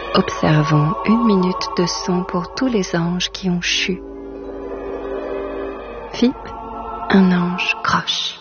Observons 1 minute de son pour tous les anges qui ont chu. Vip, un ange croche.